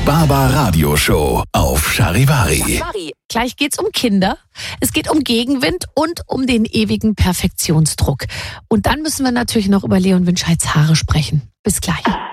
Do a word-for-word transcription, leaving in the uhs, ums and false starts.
Barbaradio Show auf Charivari. Gleich geht's um Kinder, es geht um Gegenwind und um den ewigen Perfektionsdruck. Und dann müssen wir natürlich noch über Leon Winscheids Haare sprechen. Bis gleich.